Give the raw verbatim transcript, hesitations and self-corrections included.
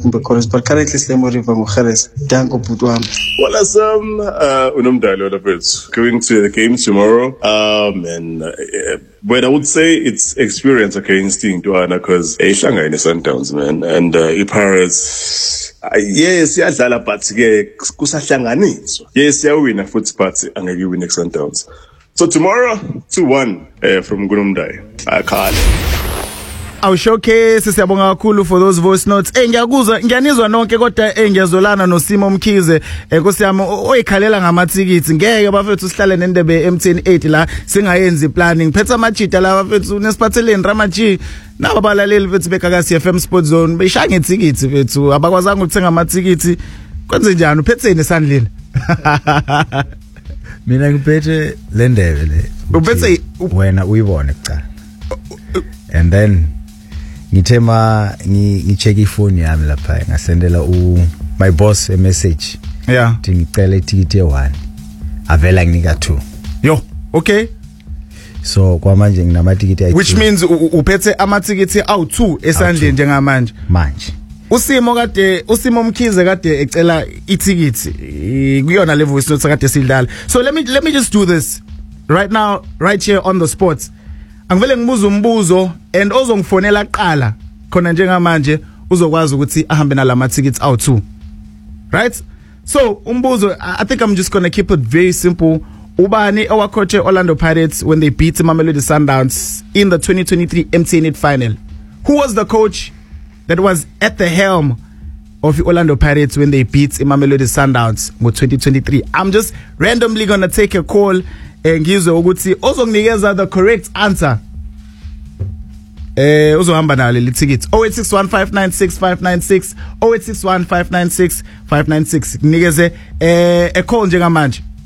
kumbe college, but currently Slemo River Mujeres, Danko Putwam. Well, as um, uh, Unumdalo Lopez going to the game tomorrow, um, and uh, but I would say it's experience against Intuana because Shanga in the Sundowns, man, and uh, Pirates. Uh, yes, yadlala but ke kusahlanganiswa. Yes, yawina futhi but angeke win next Sundowns. So tomorrow, two one uh, from Gunumdai. I call it. Our showcase siyabonga kakhulu for those voice notes. Eh ngiyakuzwa ngiyanizwa nonke kodwa eh ngiyazolana no Simo Mkhize enkosi yami oyikhalela ngamathikithi ngeke bafethu sihlale nendebe M ten eight la singayenzi planning phetha amajita la bafethu nesiphatheleni Ramaji naba balaleli bethu bekakasi F M Sport Zone beyishaya ngethikithi bethu abakwazanga ukuthenga amathikithi kwenze njani uphetheni esandleni mina ngiphethe le ndebe le uphethe wena uyibone kucala and then ngithema ngicheck ifoni yami lapha ngasendela u my boss a message yeah thi ngicela iticket e1 avela nginika two yo okay so kwamanje nginamatikiti ayi which means uphethe amatikiti awu two esandleni njengamanje manje uSimo kade uSimo Mkhize kade ecela iticket kuyona le voice note kade sidlala so let me let me just do this right now right here on the spot angivele ngibuza umbuzo and ozongifonela qala khona njengamanje uzokwazi ukuthi ahambe nalama tickets out too right so umbuzo I think I'm just going to keep it very simple ubani owacoach Orlando Pirates when they beat Mamelodi Sundowns in the twenty twenty-three M T N eight final who was the coach that was at the helm of the Orlando Pirates when they beat Mamelodi Sundowns in twenty twenty-three I'm just randomly going to take a call ngizwe ukuthi ozonginikeza the correct answer eh uzohamba nalo le ticket oh eight six one five nine six five nine six oh eight six one five nine six five nine six kunikeze eh a call njengamanje